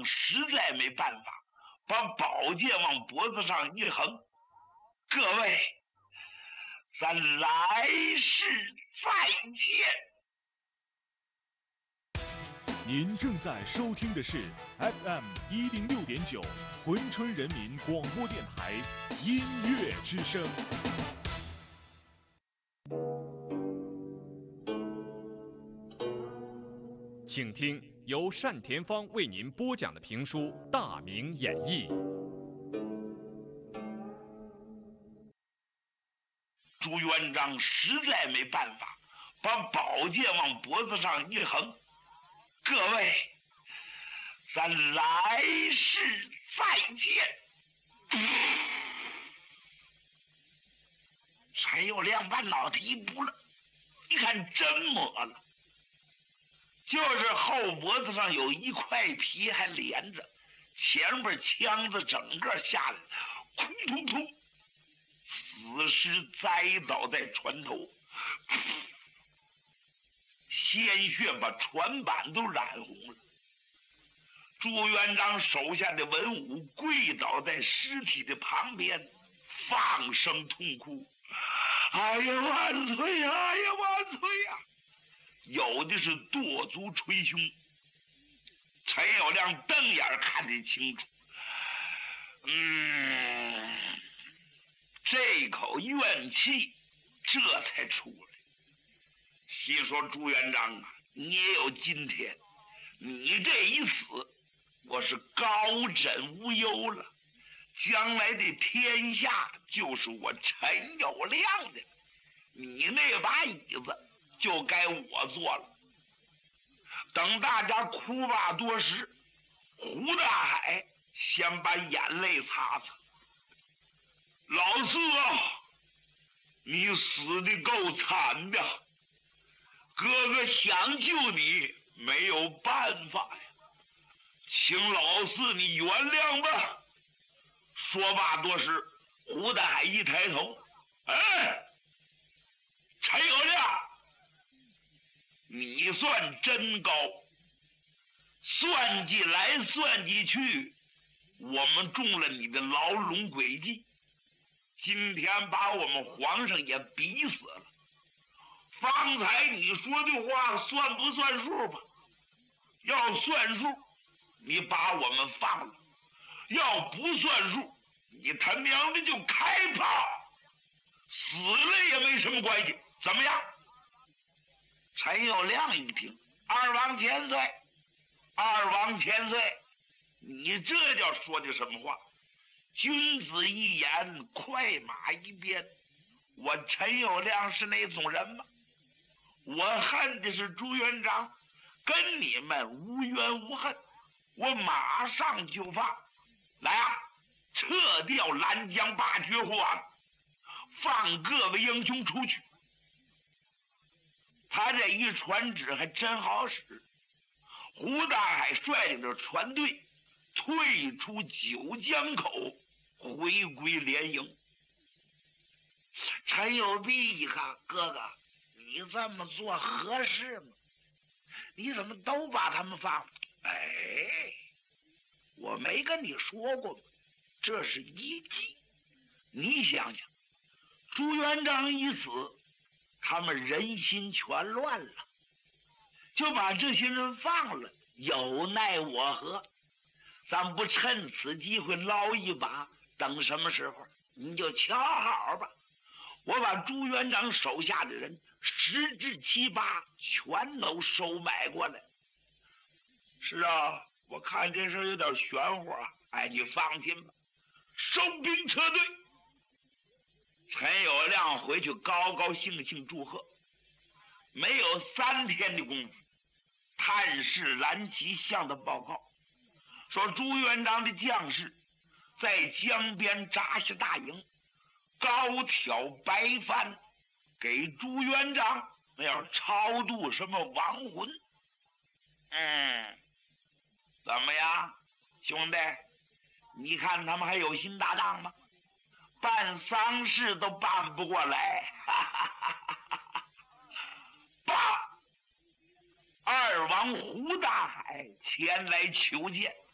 长实在没办法，把宝剑往脖子上一横，各位，咱来世再见。 您正在收听的是 FM106.9珲春人民广播电台音乐之声。请听由单田芳为您播讲的评书《大明演义》。 朱元璋实在没办法，把宝剑往脖子上一横，各位，咱来世再见。陈友谅把脑袋一补了，一看真抹了，就是后脖子上有一块皮还连着，前边枪子整个下来，空突突，死尸栽倒在船头，鲜血把船板都染红了。朱元璋手下的文武跪倒在尸体的旁边，放声痛哭：哎呀万岁呀，哎呀万岁呀！有的是跺足捶胸。陈友谅瞪眼看得清楚，这口怨气这才出来。细说朱元璋啊，你也有今天，你这一死，我是高枕无忧了，将来的天下就是我陈友谅的，你那把椅子就该我坐了。等大家哭罢多时，胡大海先把眼泪擦擦：老四啊，你死的够惨的，哥哥想救你没有办法呀，请老四你原谅吧。说罢多时，胡大海一抬头：哎，陈友谅，你算真高，算计来算计去，我们中了你的牢笼诡计，今天把我们皇上也逼死了。方才你说的话算不算数吧？要算数，你把我们放了；要不算数，你他娘的就开炮，死了也没什么关系，怎么样？陈友谅一听，二王千岁，二王千岁，你这叫说的什么话？君子一言，快马一鞭。我陈友谅是那种人吗？我恨的是朱元璋，跟你们无冤无恨，我马上就放。来啊，撤掉兰江八绝户，放各位英雄出去。他这一传旨还真好使。胡大海率领着船队退出九江口，回归连营。陈友弼一看，哥哥，你这么做合适吗？你怎么都把他们放了？哎，我没跟你说过吗？这是一计。你想想，朱元璋一死，他们人心全乱了，就把这些人放了，有奈我何？咱不趁此机会捞一把，等什么时候你就瞧好吧。我把朱元璋手下的人10至7、8全都收买过来。是啊，我看这事有点玄乎啊。哎，你放心吧，收兵撤退。陈友谅回去高高兴兴祝贺。没有3天的功夫，探视蓝旗向他报告说，朱元璋的将士在江边扎下大营，高挑白帆，给朱元璋那要超度什么亡魂。怎么样，兄弟？你看他们还有心搭档吗？办丧事都办不过来。爸，二王胡大海前来求见。